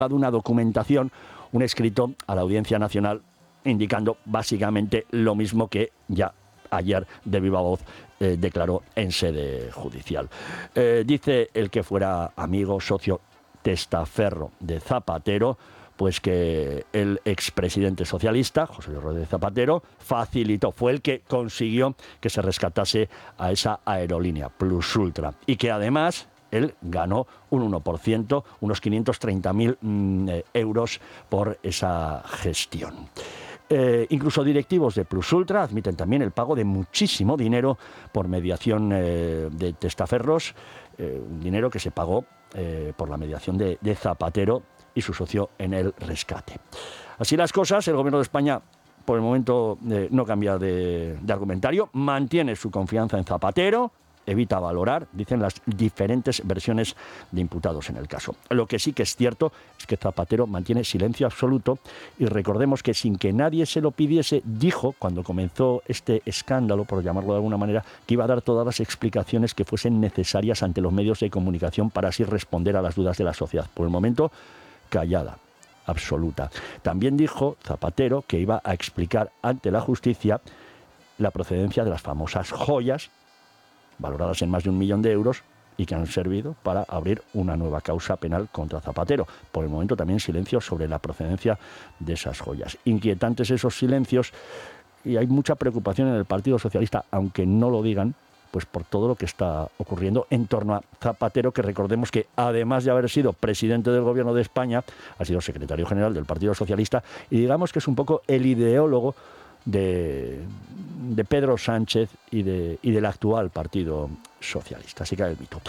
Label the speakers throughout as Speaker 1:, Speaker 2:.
Speaker 1: dado una documentación, un escrito a la Audiencia Nacional indicando básicamente lo mismo que ya ayer de viva voz declaró en sede judicial. Dice el que fuera amigo, socio, testaferro de Zapatero, pues que el expresidente socialista, José Luis Rodríguez Zapatero, facilitó, fue el que consiguió que se rescatase a esa aerolínea Plus Ultra y que además él ganó un 1%, unos 530.000 euros por esa gestión. Incluso directivos de Plus Ultra admiten también el pago de muchísimo dinero por mediación de testaferros, dinero que se pagó por la mediación de Zapatero y su socio en el rescate. Así las cosas, el Gobierno de España por el momento no cambia de argumentario, mantiene su confianza en Zapatero, evita valorar, dicen, las diferentes versiones de imputados en el caso. Lo que sí que es cierto es que Zapatero mantiene silencio absoluto y recordemos que sin que nadie se lo pidiese, dijo, cuando comenzó este escándalo, por llamarlo de alguna manera, que iba a dar todas las explicaciones que fuesen necesarias ante los medios de comunicación para así responder a las dudas de la sociedad. Por el momento, callada absoluta. También dijo Zapatero que iba a explicar ante la justicia la procedencia de las famosas joyas valoradas en más de 1 millón de euros y que han servido para abrir una nueva causa penal contra Zapatero. Por el momento también silencio sobre la procedencia de esas joyas. Inquietantes esos silencios y hay mucha preocupación en el Partido Socialista, aunque no lo digan, pues por todo lo que está ocurriendo en torno a Zapatero, que recordemos que además de haber sido presidente del Gobierno de España, ha sido secretario general del Partido Socialista y digamos que es un poco el ideólogo de Pedro Sánchez y del actual Partido Socialista. Así que el mito.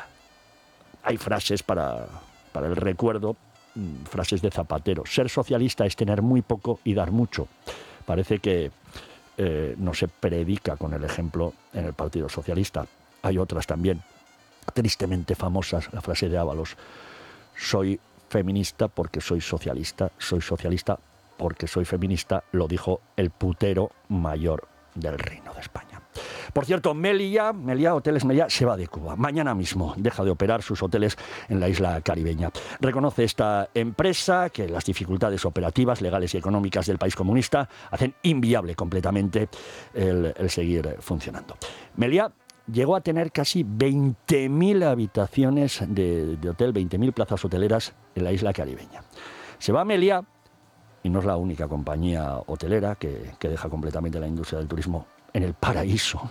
Speaker 1: Hay frases para el recuerdo, frases de Zapatero. Ser socialista es tener muy poco y dar mucho. Parece que no se predica con el ejemplo en el Partido Socialista. Hay otras también, tristemente famosas. La frase de Ábalos: soy feminista porque soy socialista porque soy feminista, lo dijo el putero mayor del Reino de España. Por cierto, Meliá, Hoteles Meliá, se va de Cuba. Mañana mismo deja de operar sus hoteles en la isla caribeña. Reconoce esta empresa que las dificultades operativas, legales y económicas del país comunista hacen inviable completamente el seguir funcionando. Meliá llegó a tener casi 20.000 habitaciones de hotel, 20.000 plazas hoteleras en la isla caribeña. Se va a Meliá, y no es la única compañía hotelera que deja completamente la industria del turismo en el paraíso.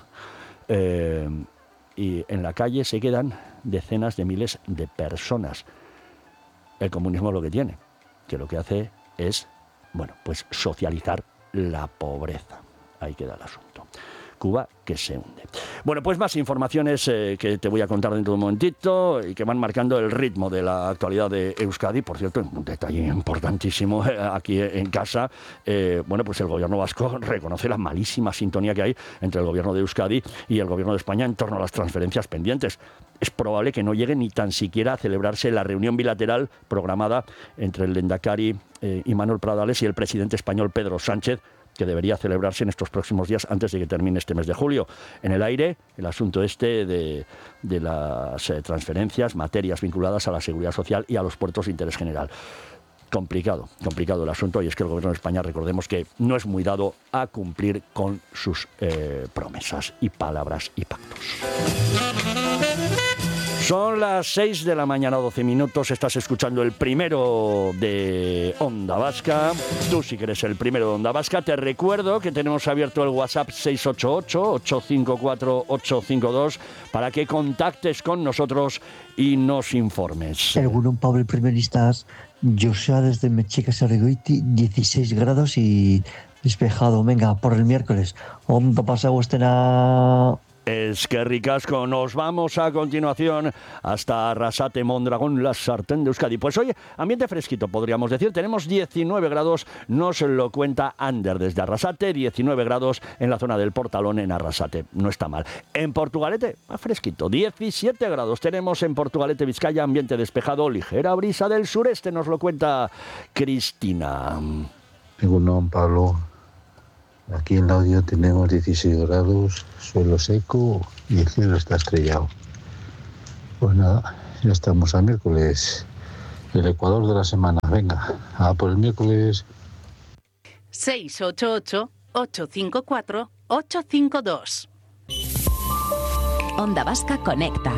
Speaker 1: Y en la calle se quedan decenas de miles de personas. El comunismo lo que tiene, que lo que hace es, bueno, pues socializar la pobreza. Ahí queda el asunto. Cuba que se hunde. Bueno, pues más informaciones que te voy a contar dentro de un momentito y que van marcando el ritmo de la actualidad de Euskadi. Por cierto, un detalle importantísimo aquí en casa. Bueno, pues el gobierno vasco reconoce la malísima sintonía que hay entre el gobierno de Euskadi y el gobierno de España en torno a las transferencias pendientes. Es probable que no llegue ni tan siquiera a celebrarse la reunión bilateral programada entre el lehendakari Manuel Pradales y el presidente español Pedro Sánchez, que debería celebrarse en estos próximos días antes de que termine este mes de julio. En el aire, el asunto de las transferencias, materias vinculadas a la seguridad social y a los puertos de interés general. Complicado el asunto, y es que el gobierno de España, recordemos que no es muy dado a cumplir con sus promesas y palabras y pactos. Son las 6 de la mañana, 12 minutos. Estás escuchando el primero de Onda Vasca. Tú, si quieres el primero de Onda Vasca, te recuerdo que tenemos abierto el WhatsApp 688-854-852 para que contactes con nosotros y nos informes.
Speaker 2: Egunon, Pablo, primeristas. Josea desde Mechica Sarrigoiti, 16 grados y despejado. Venga, por el miércoles. Onda pasado estena...
Speaker 1: Es que ricasco, nos vamos a continuación hasta Arrasate, Mondragón, la sartén de Euskadi. Pues hoy, ambiente fresquito, podríamos decir. Tenemos 19 grados, nos lo cuenta Ander desde Arrasate, 19 grados en la zona del Portalón en Arrasate. No está mal. En Portugalete, más fresquito, 17 grados. Tenemos en Portugalete, Vizcaya, ambiente despejado, ligera brisa del sureste, nos lo cuenta Cristina.
Speaker 3: Egunon, Pablo. Aquí en Laudio tenemos 16 grados, suelo seco y el cielo está estrellado. Pues nada, ya estamos a miércoles El Ecuador de la semana. Venga, a por el miércoles.
Speaker 4: 688-854-852.
Speaker 5: Onda Vasca Conecta.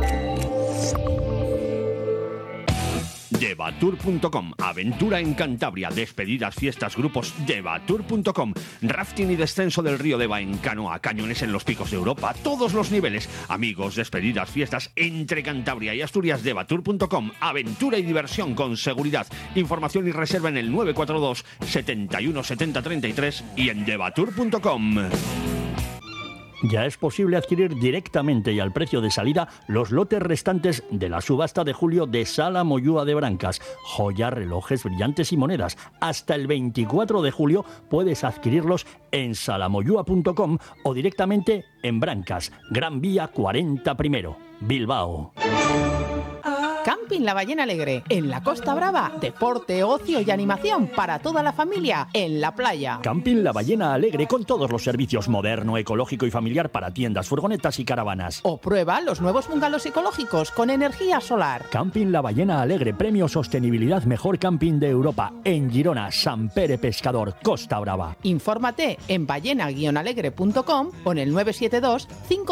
Speaker 6: Devatur.com, aventura en Cantabria, despedidas, fiestas, grupos. Devatur.com, rafting y descenso del río Deva en canoa, cañones en los picos de Europa, todos los niveles. Amigos, despedidas, fiestas entre Cantabria y Asturias. Devatur.com, aventura y diversión con seguridad. Información y reserva en el 942 71 70 33 y en devatur.com.
Speaker 1: Ya es posible adquirir directamente y al precio de salida los lotes restantes de la subasta de julio de Sala Moyúa de Brancas. Joyas, relojes, brillantes y monedas. Hasta el 24 de julio puedes adquirirlos en salamoyúa.com o directamente en Brancas, Gran Vía 40 I, Bilbao.
Speaker 7: Camping La Ballena Alegre, en la Costa Brava. Deporte, ocio y animación para toda la familia en la playa.
Speaker 1: Camping La Ballena Alegre con todos los servicios moderno, ecológico y familiar para tiendas, furgonetas y caravanas.
Speaker 7: O prueba los nuevos bungalows ecológicos con energía solar.
Speaker 1: Camping La Ballena Alegre, premio Sostenibilidad Mejor Camping de Europa, en Girona, Sant Pere Pescador, Costa Brava.
Speaker 7: Infórmate en ballena-alegre.com o en el 972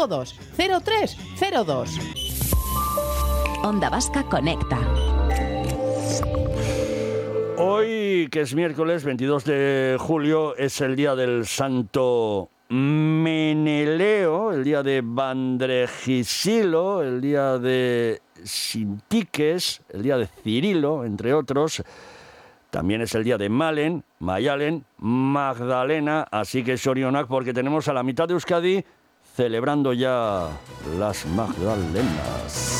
Speaker 7: 520302.
Speaker 5: Onda Vasca Conecta.
Speaker 1: Hoy, que es miércoles 22 de julio, es el día del Santo Meneleo, el día de Bandregisilo, el día de Sintiques, el día de Cirilo, entre otros. También es el día de Malen, Mayalen, Magdalena, así que Sorionak, porque tenemos a la mitad de Euskadi celebrando ya las Magdalenas.